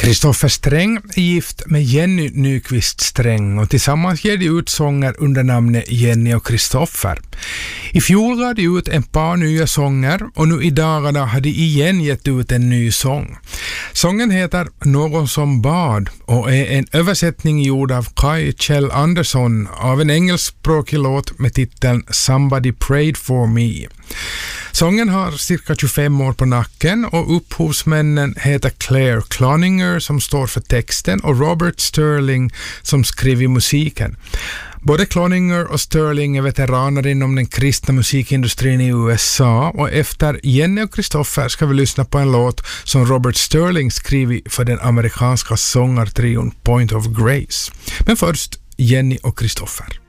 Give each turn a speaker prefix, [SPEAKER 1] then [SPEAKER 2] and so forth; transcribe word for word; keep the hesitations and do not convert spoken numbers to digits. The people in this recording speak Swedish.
[SPEAKER 1] Kristoffer Sträng är gift med Jenny Nyqvist Sträng och tillsammans ger de ut sånger under namnet Jenny och Kristoffer. I fjol gav de ut en par nya sånger och nu i dagarna har de igen gett ut en ny sång. Sången heter Någon som bad och är en översättning gjord av Kai Kjell Andersson av en engelskspråkig låt med titeln Somebody Prayed for Me. Sången har cirka tjugofem år på nacken och upphovsmännen heter Claire Cloninger som står för texten och Robert Sterling som skriver musiken. Både Cloninger och Sterling är veteraner inom den kristna musikindustrin i U S A och efter Jenny och Kristoffer ska vi lyssna på en låt som Robert Sterling skrivit för den amerikanska sångartrion Point of Grace. Men först Jenny och Kristoffer.